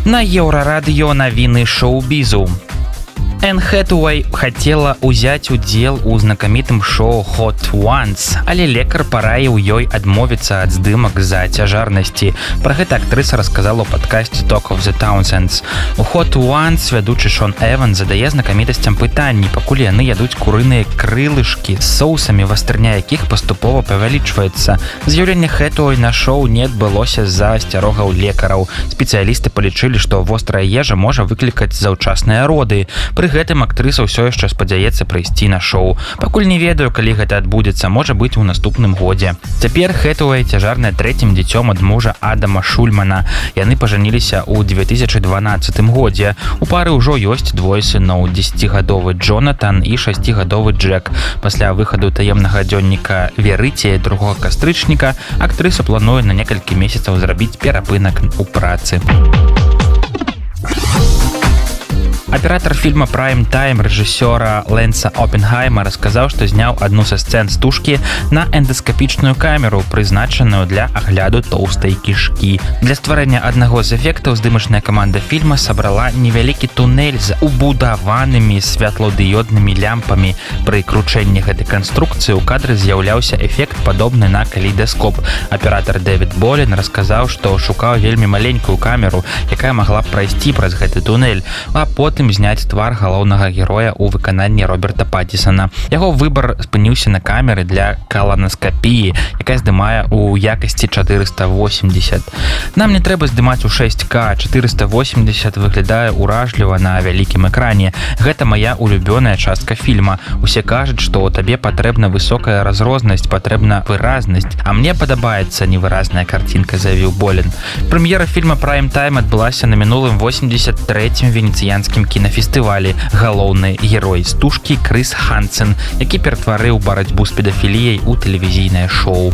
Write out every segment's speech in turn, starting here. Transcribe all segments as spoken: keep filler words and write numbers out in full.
На Еўрарадыё навіны шоу-бізу. Энн Хэтэуэй хацела ўзяць удзел у знакамітым шоу Hot Ones, але лекар параіў ёй адмовіцца ад здымак з-за цяжарнасці. Пра гэта актрыса расказала ў падкасце Talk of the Townsends. У Hot Ones вядучы Шон Эван задае знакамітасцям пытанні, пакуль яны ядуць курыныя крылышкі з соусамі, вастрыня якіх паступова павялічваецца. З'яўленне Хэтэуэй на шоу не адбылося з-за асцярогаў лекараў. Спецыялісты палічылі, што вострая ежа можа выклікаць заўчасныя роды. Пры гэтым актрыса ўсё яшчэ спадзяецца прыйсці на шоу. Пакуль не ведаю, калі гэта адбудзецца, можа быць у наступным годзе. Цяпер Хэтэуэй цяжарная трэцім дзіцём ад мужа Адама Шульмана. Яны пажаніліся ў две тысячы дванаццатым годзе. У пары ўжо ёсць двое сыноў: дзесяцігадовы Джонатан і шасцігадовы Джек. Пасля выхаду таемнага дзённіка Верыці другога кастрычніка актрыса плануе на некалькі месяцаў зрабіць перапынак у працы. Аператор фільма Prime Time рэжысёра Лэнса Оппенгайма расказаў, што зняў адну са сцэн стужкі на эндаскапічную камеру, прызначаную для агляду тоўстай кішкі. Для стварэння аднаго з эфектаў здымачная каманда фільма сабрала невялікі тунэль з убудаванымі святлодыёднымі лямпамі. Пры кручэнні гэтай канструкцыі ў кадры з'яўляўся эфект падобны на калейдаскоп. Аператор Дэвід Болін расказаў, што шукаў вельмі маленькую камеру, якая магла б прайсці праз гэты тунэль, а потым зняць твар галоўнага героя ў выкананні Роберта Паттісона. Яго выбар спыніўся на камеры для каланаскапіі, якая здымае ў якасці чатырыста восемьдесят. Нам не трэба здымаць у шэсць ка, чатырыста восемьдесят выглядае ўражліва на вялікім экране. Гэта моя улюбёная частка фільма. Усе кажуць, што табе патрэбна высокая разрознасць, патрэбна выразнасць, а мне падабаецца невыразная карцінка, заявіў Болін. Прэм'ера фільма Prime Time адбылася на мінулым восемьдесят трэцім венецыянскім кінафестывалі. Галоўны герой стужкі Крыс Хансен, які ператварыў барацьбу з педафіліяй у тэлевізійнае шоу.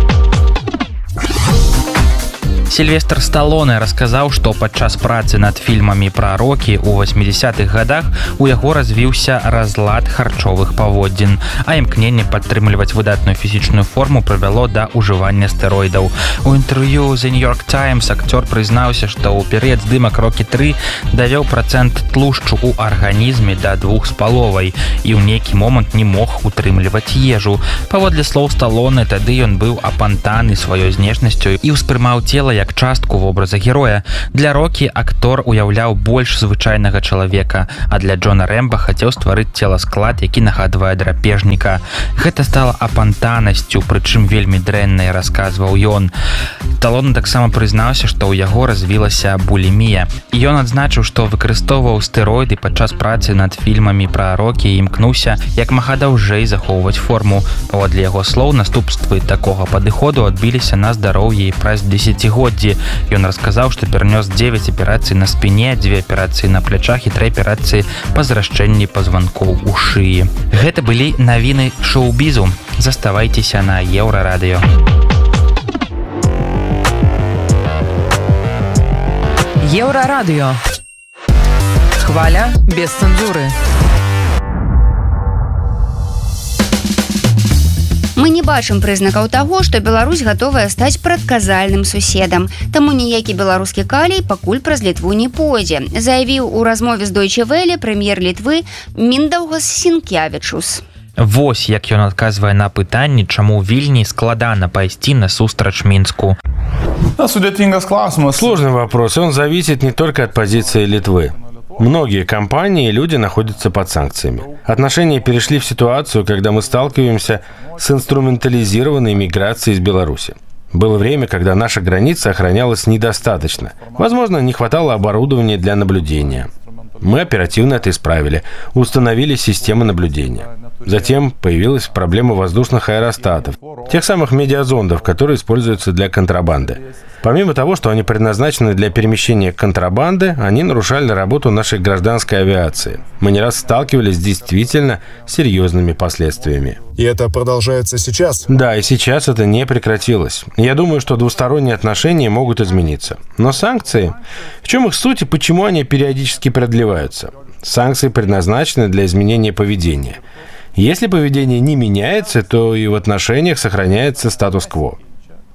Сільвестр Сталоне расказаў, што падчас працы над фільмамі пра рокі ў восьмідзесятых гадах у яго развіўся разлад харчовых паводзін, а імкненне падтрымліваць выдатную фізічную форму прывяло да ўжывання стэроідаў. У інтэрв'ю The New York Times акцёр прызнаўся, што ў перыяд здымак «Рокі тры» давёў працэнт тлушчу ў арганізме да двух з паловай і ў нейкі момант не мог утрымліваць ежу. Паводле слоў Сталоне, тады ён быў апантаны сваёй знешнасцю і ўспрымаў цела як частку вобраза героя. Для Рокі актор уяўляў больш звычайнага чалавека, а для Джона Рэмба хацеў стварыць целасклад, які нагадвае драпежніка. Гэта стала апантанасцю, прычым вельмі дрэннай, расказваў ён. Сталоне таксама прызнаўся, што ў яго развілася булімія. І ён адзначыў, што выкарыстоўваў стэроіды падчас працы над фільмамі пра Рокі і імкнуўся як мага даўжэй захоўваць форму. Паводле яго слоў, наступствы такога падыходу адбіліся на здароўі праз дзесяцігоддзі. Ён расказаў, што перанёс дзевяць аперацый на спіне, дзве аперацыі на плячах і тры аперацыі па зрашчэнні пазванкоў у шыі. Гэта былі навіны шоу-бізу. Заставайцеся на Еўрарадыё. Еўрарадыё. Хваля без цэнзуры. Мы не бачым прызнакаў таго, што Беларусь гатовая стаць прадказальным суседам. Таму ніякі беларускі калій пакуль праз Літву не пойдзе, заявіў у размове з Deutsche Welle прэм'ер Літвы Mindaugas Sinkevičius. Вось як ён адказвае на пытанні, чаму ў Вільні складана пайсці насустрач Мінску. Сложный вопрос, он зависит не только от позиции Литвы. Многие компании и люди находятся под санкциями. Отношения перешли в ситуацию, когда мы сталкиваемся с инструментализированной миграцией из Беларуси. Было время, когда наша граница охранялась недостаточно. Возможно, не хватало оборудования для наблюдения. Мы оперативно это исправили, установили системы наблюдения. Затем появилась проблема воздушных аэростатов, тех самых медиазондов, которые используются для контрабанды. Помимо того, что они предназначены для перемещения контрабанды, они нарушали работу нашей гражданской авиации. Мы не раз сталкивались с действительно серьезными последствиями. И это продолжается сейчас? Да, и сейчас это не прекратилось. Я думаю, что двусторонние отношения могут измениться. Но санкции, в чем их суть и почему они периодически продлеваются? Санкции предназначены для изменения поведения. Если поведение не меняется, то и в отношениях сохраняется статус-кво.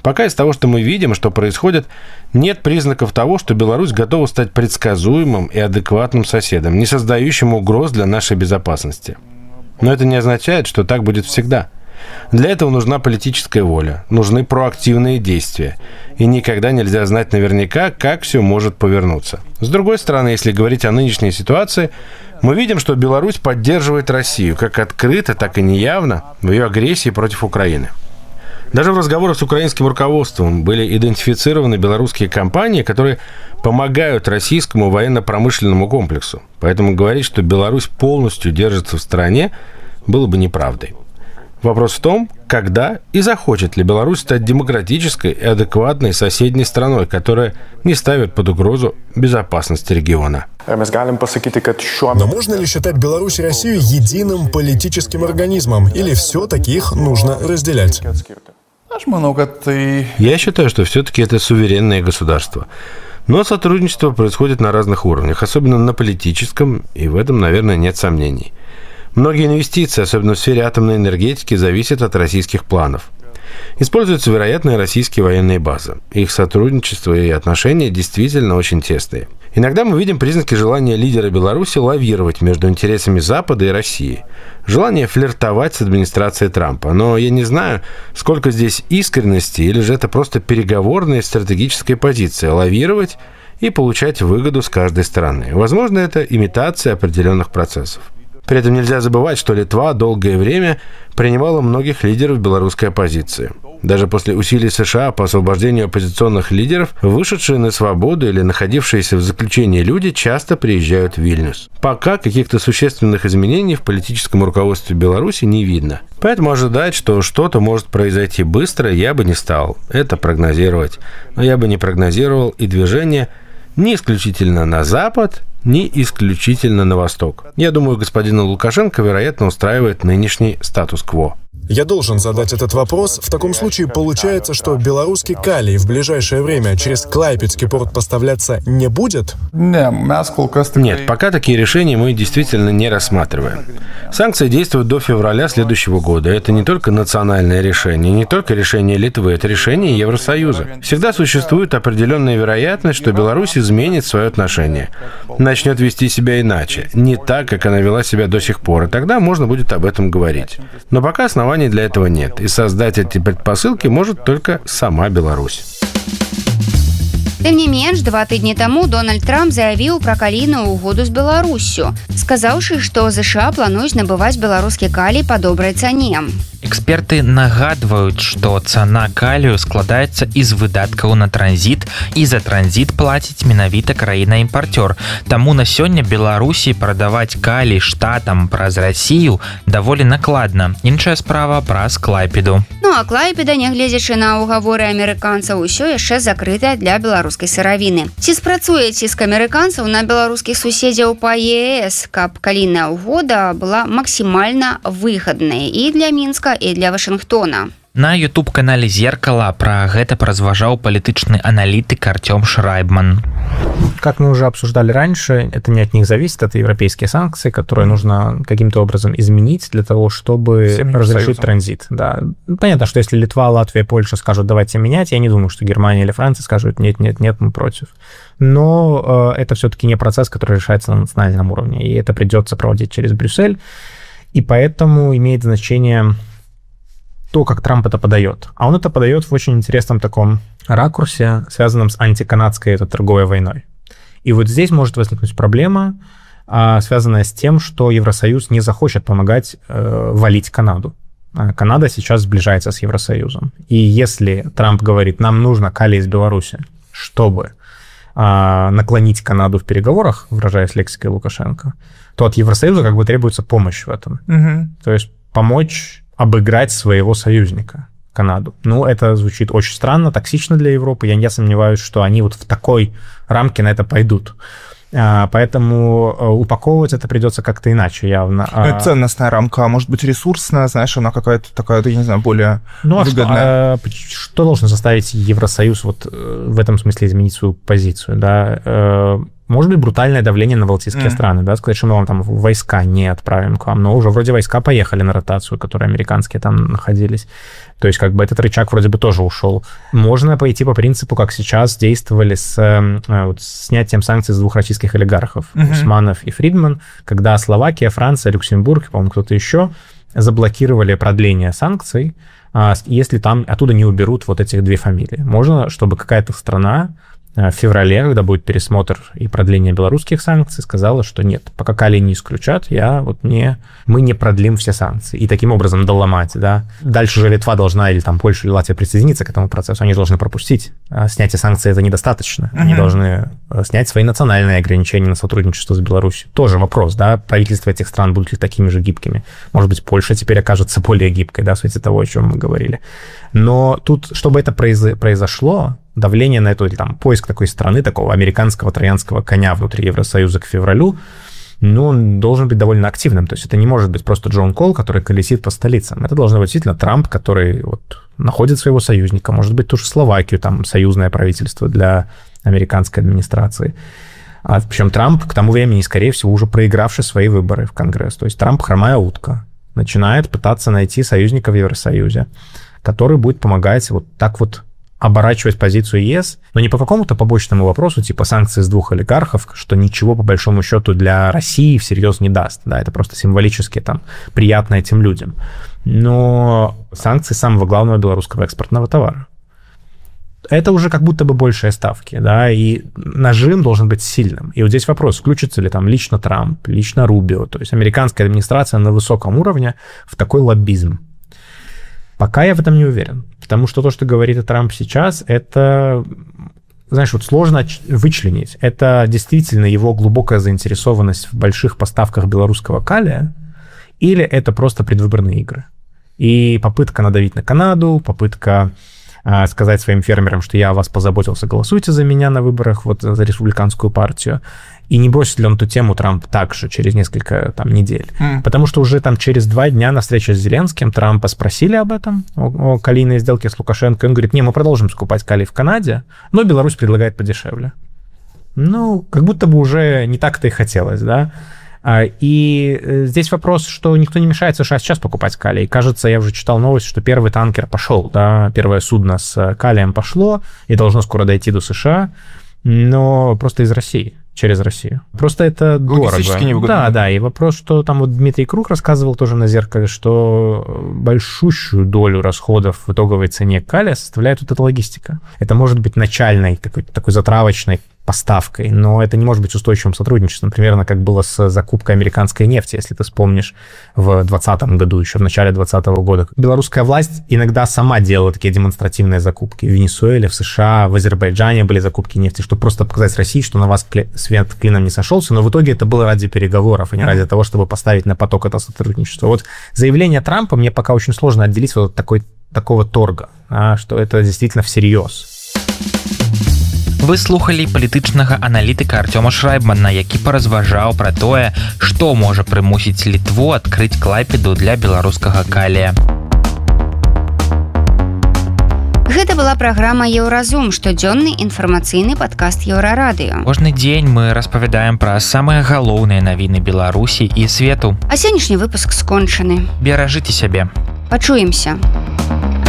Пока из того, что мы видим, что происходит, нет признаков того, что Беларусь готова стать предсказуемым и адекватным соседом, не создающим угроз для нашей безопасности. Но это не означает, что так будет всегда. Для этого нужна политическая воля, нужны проактивные действия. И никогда нельзя знать наверняка, как все может повернуться. С другой стороны, если говорить о нынешней ситуации, мы видим, что Беларусь поддерживает Россию как открыто, так и неявно в ее агрессии против Украины. Даже в разговорах с украинским руководством были идентифицированы белорусские компании, которые помогают российскому военно-промышленному комплексу. Поэтому говорить, что Беларусь полностью держится в стороне, было бы неправдой. Вопрос в том, когда и захочет ли Беларусь стать демократической и адекватной соседней страной, которая не ставит под угрозу безопасность региона. Но можно ли считать Беларусь и Россию единым политическим организмом, или все-таки их нужно разделять? Я считаю, что все-таки это суверенное государство. Но сотрудничество происходит на разных уровнях, особенно на политическом, и в этом, наверное, нет сомнений. Многие инвестиции, особенно в сфере атомной энергетики, зависят от российских планов. Используются, вероятно, российские военные базы. Их сотрудничество и отношения действительно очень тесные. Иногда мы видим признаки желания лидера Беларуси лавировать между интересами Запада и России. Желание флиртовать с администрацией Трампа. Но я не знаю, сколько здесь искренности, или же это просто переговорная стратегическая позиция – лавировать и получать выгоду с каждой стороны. Возможно, это имитация определенных процессов. При этом нельзя забывать, что Литва долгое время принимала многих лидеров белорусской оппозиции. Даже после усилий США по освобождению оппозиционных лидеров, вышедшие на свободу или находившиеся в заключении люди часто приезжают в Вильнюс. Пока каких-то существенных изменений в политическом руководстве Беларуси не видно. Поэтому ожидать, что что-то может произойти быстро, я бы не стал это прогнозировать. Но я бы не прогнозировал и движение не исключительно на Запад, не исключительно на восток. Я думаю, господина Лукашенко, вероятно, устраивает нынешний статус-кво. Я должен задать этот вопрос. В таком случае получается, что белорусский калий в ближайшее время через Клайпедский порт поставляться не будет? Нет, пока такие решения мы действительно не рассматриваем. Санкции действуют до февраля следующего года. Это не только национальное решение, не только решение Литвы, это решение Евросоюза. Всегда существует определенная вероятность, что Беларусь изменит свое отношение, начнет вести себя иначе, не так, как она вела себя до сих пор, и тогда можно будет об этом говорить. Но пока оснований для этого нет, и создать эти предпосылки может только сама Беларусь. Тым не менш, два тыдні таму Дональд Трамп заявіў пра калійную угоду з Беларуссю, сказаўшы, што ЗША плануюць набываць беларускі калій па добрай цане. Эксперты нагадваюць, што цана калію складаецца з выдаткаў на транзіт, і за транзіт плаціць менавіта краіна-імпарцёр. Таму на сёння Беларусі прадаваць калій штатам праз Расію даволі накладна. Іншая справа праз Клайпеду. Ну а Клайпеда, нягледзячы на ўгаворы амерыканцаў, усё яшчэ закрытая для беларускай сыравіны. Ці спрацуе ціск амерыканцаў на беларускіх суседзяў па ЕС, каб калійная угода была максімальна выгаднай і для Мінска, и для Вашингтона. На YouTube-канале «Зеркало» про гэта поразважаў политичный аналитик Артем Шрайбман. Как мы уже обсуждали раньше, это не от них зависит, это европейские санкции, которые нужно каким-то образом изменить для того, чтобы Всем разрешить союзом. Транзит. Да. Понятно, что если Литва, Латвия, Польша скажут «давайте менять», я не думаю, что Германия или Франция скажут «нет-нет-нет, мы против». Но э, это все-таки не процесс, который решается на национальном уровне, и это придется проводить через Брюссель, и поэтому имеет значение то, как Трамп это подает. А он это подает в очень интересном таком ракурсе, связанном с антиканадской этой торговой войной. И вот здесь может возникнуть проблема, связанная с тем, что Евросоюз не захочет помогать э, валить Канаду. Канада сейчас сближается с Евросоюзом. И если Трамп говорит, нам нужно калий из Беларуси, чтобы э, наклонить Канаду в переговорах, выражаясь лексикой Лукашенко, то от Евросоюза как бы требуется помощь в этом. Угу. То есть помочь обыграть своего союзника, Канаду. Ну, это звучит очень странно, токсично для Европы. Я не сомневаюсь, что они вот в такой рамке на это пойдут. Поэтому упаковывать это придется как-то иначе явно. Это ценностная рамка, а может быть ресурсная, знаешь, она какая-то такая, я не знаю, более ну, выгодная. А что, что должно заставить Евросоюз вот в этом смысле изменить свою позицию? Да? Может быть, брутальное давление на балтийские mm. страны, да, сказать, что мы вам там войска не отправим к вам, но уже вроде войска поехали на ротацию, которые американские там находились. То есть как бы этот рычаг вроде бы тоже ушел. Можно пойти по принципу, как сейчас действовали с, вот, с снятием санкций с двух российских олигархов, mm-hmm. Усманов и Фридман, когда Словакия, Франция, Люксембург, по-моему, кто-то еще заблокировали продление санкций, если там оттуда не уберут вот этих две фамилии. Можно, чтобы какая-то страна в феврале, когда будет пересмотр и продление белорусских санкций, сказала, что нет, пока Калий не исключат, я вот не, мы не продлим все санкции. И таким образом доломать, да. Дальше же Литва должна, или там Польша, или Латвия присоединиться к этому процессу, они должны пропустить. А снятие санкций это недостаточно. Mm-hmm. Они должны снять свои национальные ограничения на сотрудничество с Беларусью. Тоже вопрос, да, правительства этих стран будут ли такими же гибкими. Может быть, Польша теперь окажется более гибкой, да, в свете того, о чем мы говорили. Но тут, чтобы это произ- произошло, давление на эту, или там поиск такой страны, такого американского троянского коня внутри Евросоюза к февралю, ну, он должен быть довольно активным. То есть это не может быть просто Джон Кол, который колесит по столицам. Это должен быть действительно Трамп, который вот находит своего союзника, может быть, ту же Словакию, там, союзное правительство для американской администрации. А, причем Трамп к тому времени, скорее всего, уже проигравший свои выборы в Конгресс. То есть Трамп, хромая утка, начинает пытаться найти союзника в Евросоюзе, который будет помогать вот так вот оборачивать позицию ЕС, но не по какому-то побочному вопросу, типа санкции с двух олигархов, что ничего, по большому счету, для России всерьез не даст. Да, это просто символически там приятно этим людям. Но санкции самого главного белорусского экспортного товара. Это уже как будто бы большие ставки, да, и нажим должен быть сильным. И вот здесь вопрос, включится ли там лично Трамп, лично Рубио, то есть американская администрация на высоком уровне в такой лоббизм. Пока я в этом не уверен, потому что то, что говорит Трамп сейчас, это, знаешь, вот сложно вычленить. Это действительно его глубокая заинтересованность в больших поставках белорусского калия, или это просто предвыборные игры? И попытка надавить на Канаду, попытка э, сказать своим фермерам, что я о вас позаботился, голосуйте за меня на выборах, вот за республиканскую партию. И не бросит ли он эту тему Трамп также через несколько там, недель? Mm. Потому что уже там через два дня на встрече с Зеленским Трампа спросили об этом, о, о калийной сделке с Лукашенко. И он говорит, не, мы продолжим скупать калий в Канаде, но Беларусь предлагает подешевле. Ну, как будто бы уже не так-то и хотелось, да? И здесь вопрос, что никто не мешает США сейчас покупать калий. Кажется, я уже читал новость, что первый танкер пошел, да, первое судно с калием пошло и должно скоро дойти до США, но просто из России. Через Россию. Просто это дорого. Невыгодно. Да, да. И вопрос, что там вот Дмитрий Круг рассказывал тоже на «Зеркале», что большущую долю расходов в итоговой цене калия составляет вот эта логистика. Это может быть начальной, такой, такой затравочной поставкой, но это не может быть устойчивым сотрудничеством. Примерно как было с закупкой американской нефти, если ты вспомнишь, в двадцатом году, еще в начале двадцатого года. Белорусская власть иногда сама делала такие демонстративные закупки. В Венесуэле, в США, в Азербайджане были закупки нефти, чтобы просто показать России, что на вас свет клином не сошелся, но в итоге это было ради переговоров, а не ради того, чтобы поставить на поток это сотрудничество. Вот заявление Трампа мне пока очень сложно отделить вот от такой, такого торга, а, что это действительно всерьез. Вы слухали палітычнага аналітыка Артёма Шрайбмана, які паразважаў пра тое, што можа прымусіць Літву адкрыць Клайпеду для беларускага калія. Гэта была праграма «Еўразум», штодзённы інфармацыйны падкаст Еўрарадыё. Кожны дзень мы распавядаем пра самыя галоўныя навіны Беларусі і свету. А сённяшні выпуск скончаны. Беражыце сябе. Пачуемся.